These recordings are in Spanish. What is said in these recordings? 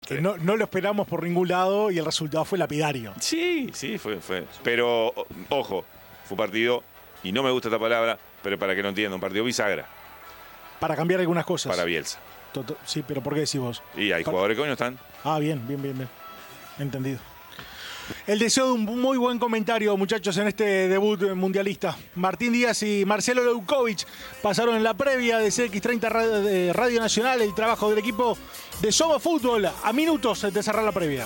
No lo esperamos por ningún lado y el resultado fue lapidario. Sí, fue. Pero, ojo, fue un partido, y no me gusta esta palabra, pero para que no entiendan, un partido bisagra. Para cambiar algunas cosas. Para Bielsa. Sí, pero ¿por qué decís vos? Y hay jugadores que hoy no están. Bien. Entendido. El deseo de un muy buen comentario, muchachos, en este debut mundialista. Martín Díaz y Marcelo Leukovic pasaron en la previa de CX30 de Radio Nacional el trabajo del equipo de Somos Fútbol a minutos de cerrar la previa.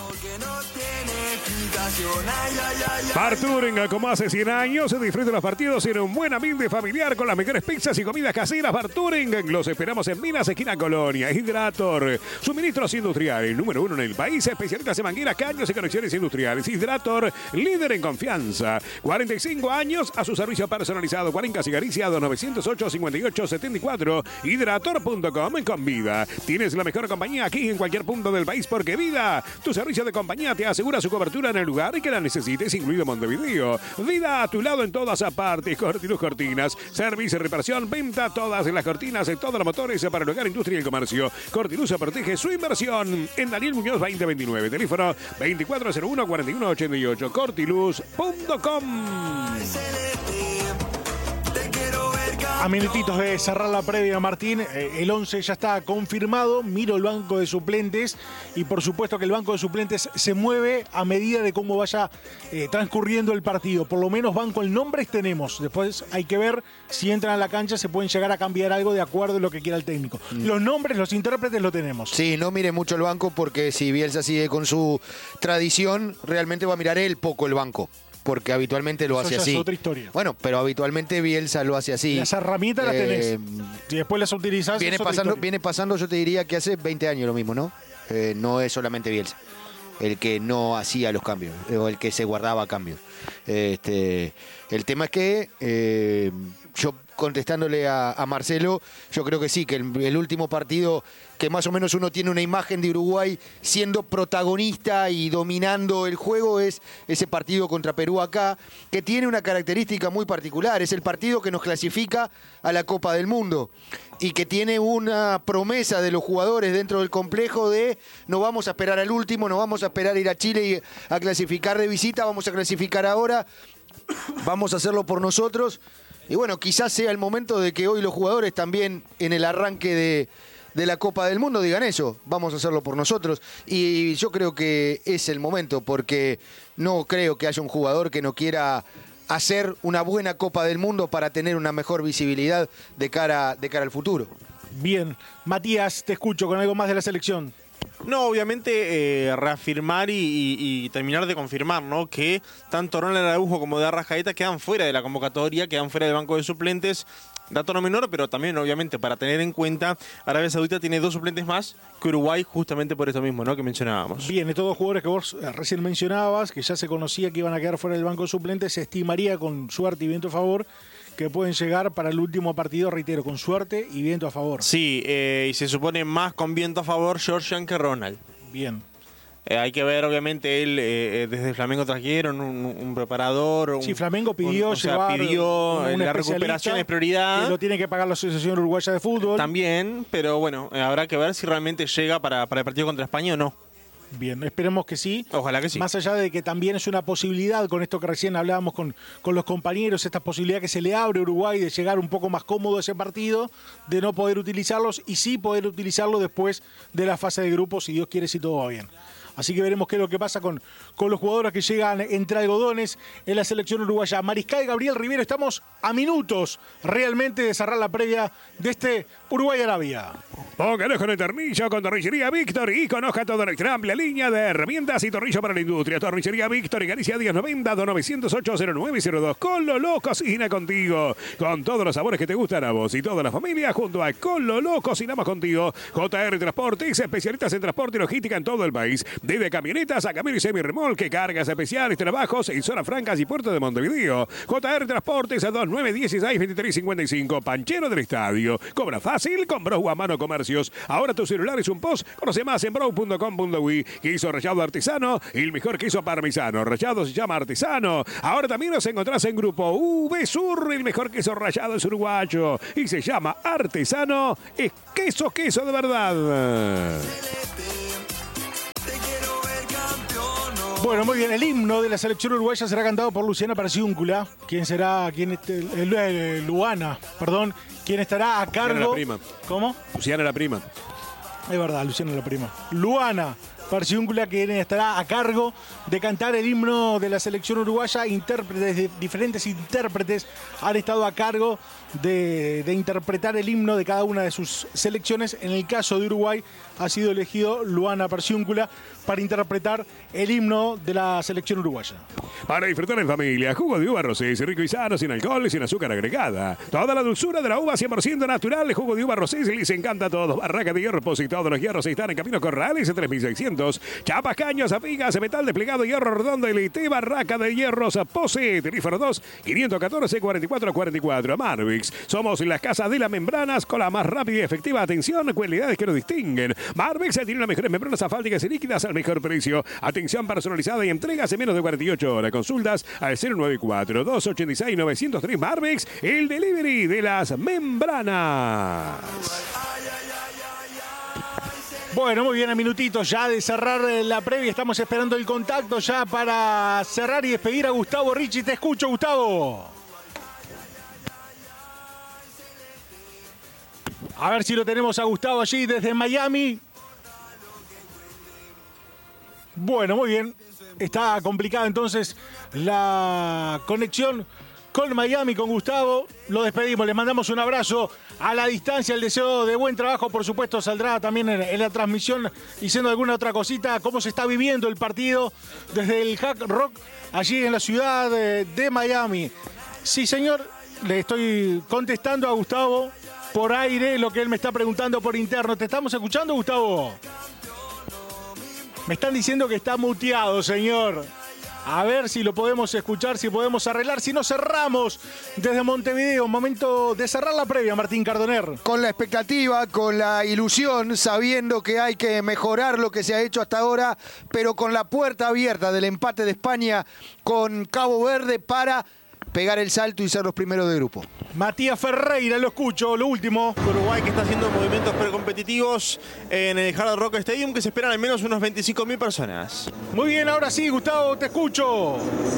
Barturing, como hace 100 años, se disfruta los partidos en un buen ambiente familiar con las mejores pizzas y comidas caseras. Barturing, los esperamos en Minas, esquina Colonia. Hidrator, suministros industriales, número 1 en el país, especialistas en mangueras, caños y conexiones industriales. Hidrator, líder en confianza. 45 años a su servicio personalizado. Cuarencas y Galicia, 2908-5874. Hidrator.com con Vida. Tienes la mejor compañía aquí en cualquier punto del país porque Vida, tu servicio de compañía, te asegura su cobertura en el lugar y que la necesites, incluido Montevideo. Vida a tu lado en todas partes. Cortiluz Cortinas, servicio, reparación, venta, todas las cortinas, todos los motores para el hogar, industria y el comercio. Cortiluz protege su inversión en Daniel Muñoz 2029. Teléfono 2401-4188. Cortiluz.com. A minutitos de cerrar la previa, Martín, el 11 ya está confirmado. Miro el banco de suplentes y por supuesto que el banco de suplentes se mueve a medida de cómo vaya transcurriendo el partido. Por lo menos banco en nombres tenemos. Después hay que ver si entran a la cancha, se pueden llegar a cambiar algo de acuerdo a lo que quiera el técnico. Los nombres, los intérpretes lo tenemos. Sí, no mire mucho el banco porque si Bielsa sigue con su tradición, realmente va a mirar él poco el banco. Porque habitualmente lo hace así. Es otra historia. Bueno, pero habitualmente Bielsa lo hace así. Las herramientas las tenés. Si después las utilizás. Viene pasando, yo te diría que hace 20 años lo mismo, ¿no? No es solamente Bielsa el que no hacía los cambios, o el que se guardaba cambios. El tema es que yo, contestándole a Marcelo, yo creo que sí, que el último partido que más o menos uno tiene una imagen de Uruguay siendo protagonista y dominando el juego es ese partido contra Perú acá, que tiene una característica muy particular, es el partido que nos clasifica a la Copa del Mundo y que tiene una promesa de los jugadores dentro del complejo de no vamos a esperar al último, no vamos a esperar a ir a Chile y a clasificar de visita, vamos a clasificar ahora, vamos a hacerlo por nosotros. Y bueno, quizás sea el momento de que hoy los jugadores también en el arranque de la Copa del Mundo digan eso, vamos a hacerlo por nosotros. Y yo creo que es el momento, porque no creo que haya un jugador que no quiera hacer una buena Copa del Mundo para tener una mejor visibilidad de cara al futuro. Bien, Matías, te escucho con algo más de la selección. No, obviamente reafirmar y terminar de confirmar, ¿no? Que tanto Ronald Araujo como de Arrascaeta quedan fuera de la convocatoria, quedan fuera del banco de suplentes. Dato no menor, pero también obviamente para tener en cuenta, Arabia Saudita tiene 2 suplentes más que Uruguay, justamente por eso mismo, ¿no? Que mencionábamos. Bien, estos 2 jugadores que vos recién mencionabas, que ya se conocía que iban a quedar fuera del banco de suplentes, se estimaría con suerte y viento a favor que pueden llegar para el último partido, reitero, con suerte y viento a favor. Sí, y se supone más con viento a favor Georgian que Ronald. Bien. Hay que ver, obviamente, él desde Flamengo trajeron un preparador. Sí, Flamengo pidió la recuperación es prioridad. Que lo tiene que pagar la Asociación Uruguaya de Fútbol. También, pero bueno, habrá que ver si realmente llega para el partido contra España o no. Bien, esperemos que sí. Ojalá que sí. Más allá de que también es una posibilidad, con esto que recién hablábamos con los compañeros, esta posibilidad que se le abre a Uruguay de llegar un poco más cómodo a ese partido, de no poder utilizarlos y sí poder utilizarlo después de la fase de grupos, si Dios quiere, si todo va bien. Así que veremos qué es lo que pasa con los jugadores que llegan entre algodones en la selección uruguaya. Mariscal Gabriel Rivero, estamos a minutos realmente de cerrar la previa de este Uruguay-Arabia. Pónganos con el tornillo con Tornillería Víctor y conozca toda nuestra amplia línea de herramientas y tornillo para la industria. Tornillería Víctor y Galicia 1090 2908-0902. Cololo cocina contigo. Con todos los sabores que te gustan a vos y toda la familia, junto a Cololo cocinamos contigo. JR Transportes, especialistas en transporte y logística en todo el país. Desde camionetas a camión y semirremolque, cargas especiales, trabajos en zonas francas y puerto de Montevideo. JR Transportes a 2916-2355. Panchero del Estadio. Cobra fácil con Brow a mano comercios. Ahora tu celular es un post. Conoce más en brow.com.uy. Queso rallado artesano y el mejor queso parmesano. Rallado se llama artesano. Ahora también nos encontrás en Grupo V Sur. El mejor queso rallado es uruguayo y se llama artesano. Es queso de verdad. Bueno, muy bien. El himno de la selección uruguaya será cantado por Luciana Parciúncula, Luana, perdón, quien estará a cargo. Luciana la prima. ¿Cómo? Luciana la prima. Es verdad, Luciana la prima. Luana Parciúncula, quien estará a cargo de cantar el himno de la selección uruguaya. Diferentes intérpretes han estado a cargo de interpretar el himno de cada una de sus selecciones. En el caso de Uruguay ha sido elegido Luana Parciúncula para interpretar el himno de la selección uruguaya. Para disfrutar en familia, jugo de uva Rosés, rico y sano, sin alcohol y sin azúcar agregada. Toda la dulzura de la uva 100% natural. El jugo de uva Rosés les encanta a todos. Barraca de Hierro, y todos los hierros están en Camino Corrales, 3600. Chapas, caños, afigas, metal desplegado, hierro redondo, elite, Barraca de Hierros, Pose, teléfono 2, 514 44 44. Marvix, somos las casas de las membranas con la más rápida y efectiva atención, cualidades que nos distinguen. Marvix tiene las mejores membranas asfálticas y líquidas al mejor precio. Atención personalizada y entregas en menos de 48 horas. Consultas al 094-286-903. Marvix, el delivery de las membranas. Bueno, muy bien, a minutitos ya de cerrar la previa. Estamos esperando el contacto ya para cerrar y despedir a Gustavo Ricci. Te escucho, Gustavo. A ver si lo tenemos a Gustavo allí desde Miami. Bueno, muy bien. Está complicada entonces la conexión con Miami, con Gustavo. Lo despedimos, les mandamos un abrazo a la distancia, el deseo de buen trabajo, por supuesto, saldrá también en la transmisión, diciendo alguna otra cosita, cómo se está viviendo el partido desde el Hard Rock, allí en la ciudad de Miami. Sí, señor, le estoy contestando a Gustavo por aire lo que él me está preguntando por interno. ¿Te estamos escuchando, Gustavo? Me están diciendo que está muteado, señor. A ver si lo podemos escuchar, si podemos arreglar. Si no, cerramos desde Montevideo. Momento de cerrar la previa, Martín Cardoner. Con la expectativa, con la ilusión, sabiendo que hay que mejorar lo que se ha hecho hasta ahora, pero con la puerta abierta del empate de España con Cabo Verde para pegar el salto y ser los primeros de grupo. Matías Ferreira, lo escucho, lo último. Uruguay que está haciendo movimientos precompetitivos en el Hard Rock Stadium, que se esperan al menos unos 25.000 personas. Muy bien, ahora sí, Gustavo, te escucho.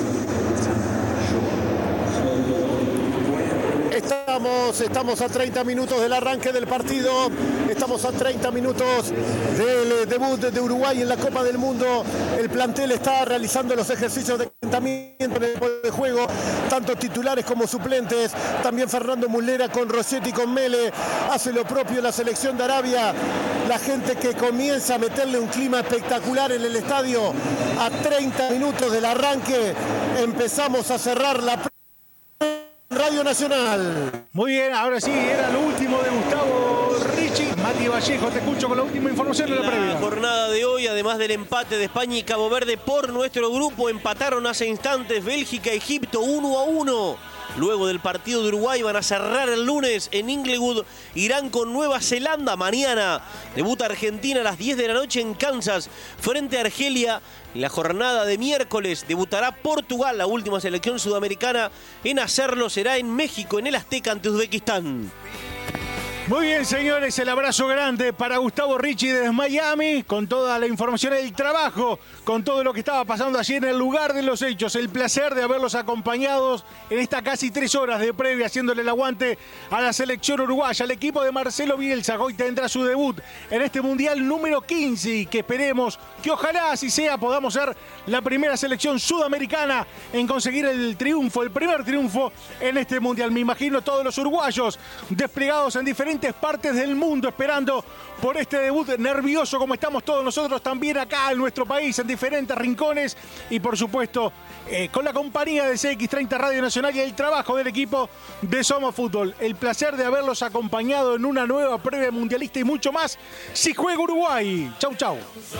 Estamos a 30 minutos del arranque del partido, estamos a 30 minutos del debut de Uruguay en la Copa del Mundo. El plantel está realizando los ejercicios de calentamiento en el campo de juego, tanto titulares como suplentes. También Fernando Muslera con Rossetti y con Mele hace lo propio en la selección de Arabia. La gente que comienza a meterle un clima espectacular en el estadio. A 30 minutos del arranque empezamos a cerrar la Radio Nacional. Muy bien, ahora sí, era lo último de Gustavo Ricci. Mati Vallejo, te escucho con la última información de la previa. La jornada de hoy, además del empate de España y Cabo Verde por nuestro grupo, empataron hace instantes Bélgica y Egipto 1-1. Luego del partido de Uruguay van a cerrar el lunes en Inglewood. Irán con Nueva Zelanda mañana. Debuta Argentina a las 10 de la noche en Kansas frente a Argelia. En la jornada de miércoles debutará Portugal, la última selección sudamericana en hacerlo será en México, en el Azteca ante Uzbekistán. Muy bien, señores, el abrazo grande para Gustavo Ricci desde Miami, con toda la información del trabajo, con todo lo que estaba pasando allí en el lugar de los hechos. El placer de haberlos acompañado en esta casi 3 horas de previa, haciéndole el aguante a la selección uruguaya, al equipo de Marcelo Bielsa. Hoy tendrá su debut en este Mundial número 15 y que esperemos que ojalá así sea, podamos ser la primera selección sudamericana en conseguir el triunfo, el primer triunfo en este Mundial. Me imagino todos los uruguayos desplegados en diferentes partes del mundo esperando por este debut, nervioso como estamos todos nosotros también acá en nuestro país, en diferentes rincones y por supuesto con la compañía de CX30 Radio Nacional y el trabajo del equipo de Somos Fútbol. El placer de haberlos acompañado en una nueva previa mundialista y mucho más. Si juega Uruguay. Chau, chau.